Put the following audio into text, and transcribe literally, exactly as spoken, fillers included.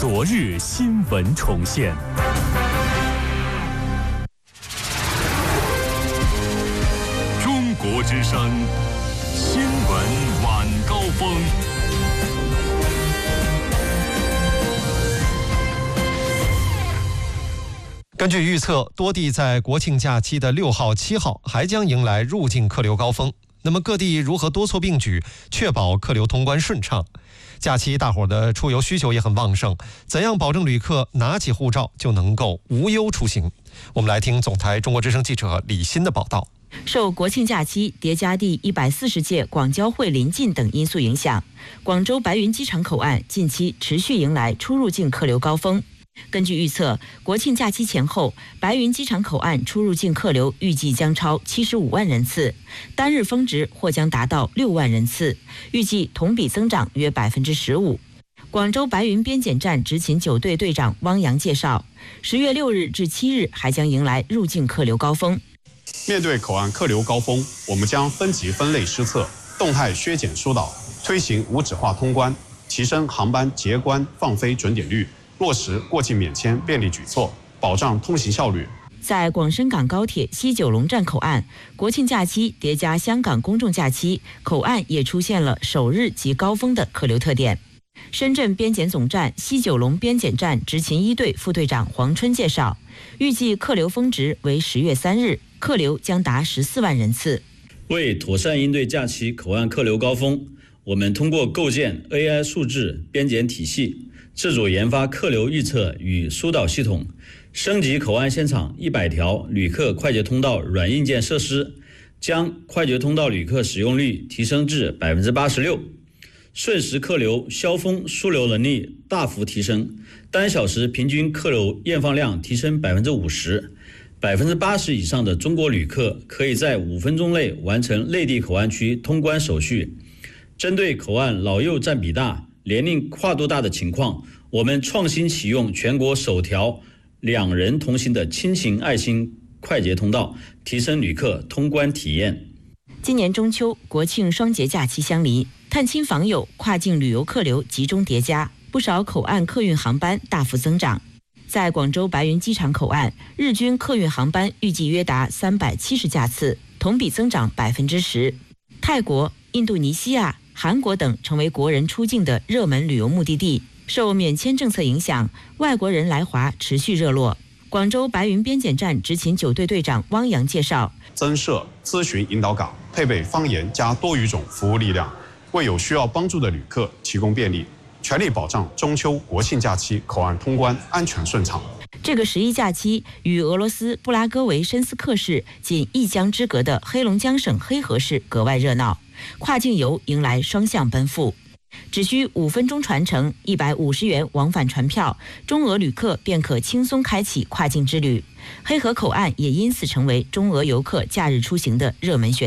昨日新闻重现。中国之声新闻晚高峰。 根据预测，多地在国庆假期的六号、七号还将迎来入境客流高峰。那么各地如何多措并举，确保客流通关顺畅？假期大伙的出游需求也很旺盛，怎样保证旅客拿起护照就能够无忧出行？我们来听总台中国之声记者李欣的报道。 受国庆假期叠加第一百四十届广交会临近等因素影响，广州白云机场口岸近期持续迎来出入境客流高峰。根据预测，国庆假期前后，白云机场口岸出入境客流预计将超七十五万人次，单日峰值或将达到六万人次，预计同比增长约百分之十五。广州白云边检站执勤九队队长汪洋介绍，十月六日至七日还将迎来入境客流高峰。 面对口岸客流高峰，我们将分级分类施策，动态削减疏导，推行无纸化通关，提升航班结关放飞准点率，落实过境免签便利举措，保障通行效率。 在广深港高铁西九龙站口岸，国庆假期叠加香港公众假期，口岸也出现了首日即高峰的客流特点。深圳边检总站西九龙边检站执勤一队副队长黄春介绍，预计客流峰值为十月三日，客流将达十四万人次。 为妥善应对假期口岸客流高峰，我们通过构建 A I 数字边检体系，自主研发客流预测与疏导系统，升级口岸现场一百条旅客快捷通道软硬件设施，将快捷通道旅客使用率提升至 百分之八十六， 瞬时客流消峰枢流能力大幅提升，单小时平均客流验放量提升 百分之五十， 百分之八十 以上的中国旅客可以在五分钟内完成内地口岸区通关手续。针对口岸老幼占比大、年龄跨度大的情况，我们创新启用全国首条两人同行的亲情爱心快捷通道，提升旅客通关体验。 今年中秋、国庆双节假期相邻，探亲访友、跨境旅游客流集中叠加，不少口岸客运航班大幅增长。在广州白云机场口岸，日均客运航班预计约达三百七十架次，同比增长百分之十。泰国、印度尼西亚、韩国等成为国人出境的热门旅游目的地。受免签政策影响，外国人来华持续热络。广州白云边检站执勤九队队长汪洋介绍， 增设咨询引导岗，配备方言加多语种服务力量，为有需要帮助的旅客提供便利，全力保障中秋国庆假期口岸通关安全顺畅。 这个十一假期，与俄罗斯布拉戈维申斯克市仅一江之隔的黑龙江省黑河市格外热闹，跨境游迎来双向奔赴。只需五分钟传承，一百五十元往返船票，中俄旅客便可轻松开启跨境之旅。黑河口岸也因此成为中俄游客假日出行的热门选择。